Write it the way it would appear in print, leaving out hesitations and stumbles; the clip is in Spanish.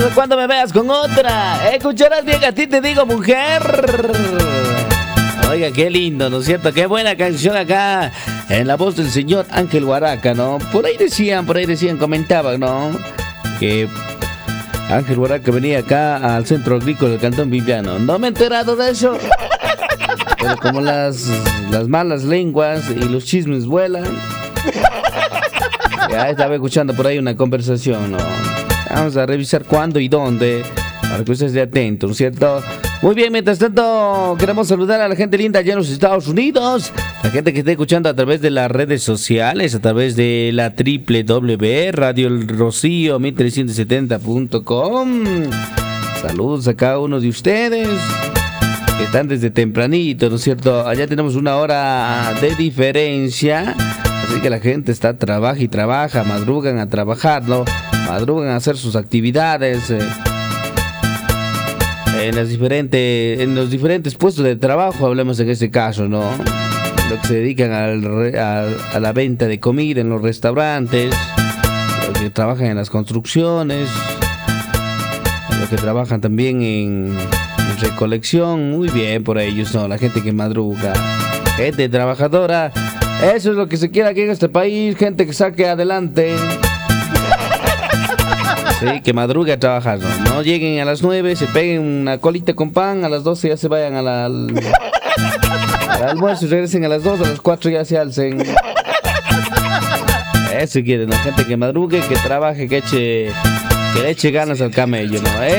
cuando me veas con otra. Escucharás bien, a ti te digo, mujer. Oiga, qué lindo, ¿no es cierto? Qué buena canción acá en la voz del señor Ángel Huaraca, ¿no? Por ahí decían, comentaban, ¿no? Que Ángel Huaraca venía acá al centro agrícola del Cantón Viviano. No me he enterado de eso. Pero como las malas lenguas y los chismes vuelan, ya estaba escuchando por ahí una conversación, ¿no? Vamos a revisar cuándo y dónde, para que usted esté atento, ¿no es cierto? Muy bien, mientras tanto, queremos saludar a la gente linda allá en los Estados Unidos, la gente que está escuchando a través de las redes sociales, a través de la www.radiorocío1370.com. Saludos a cada uno de ustedes que están desde tempranito, ¿no es cierto? Allá tenemos una hora de diferencia, así que la gente está trabaja y trabaja, madrugan a trabajar, ¿no? Madrugan a hacer sus actividades en los diferentes puestos de trabajo, hablemos en este caso, ¿no? Los que se dedican a la venta de comida en los restaurantes, los que trabajan en las construcciones, los que trabajan también en recolección. Muy bien por ellos, ¿no? La gente que madruga, gente trabajadora, eso es lo que se quiere aquí en este país, gente que saque adelante. Sí, que madrugue a trabajar, ¿no? No lleguen a las 9, se peguen una colita con pan, a las 12 ya se vayan al almuerzo y regresen a las 2, a las 4 ya se alcen. Eso quieren, ¿no? Gente que madrugue, que trabaje, que le eche ganas al camello, ¿no?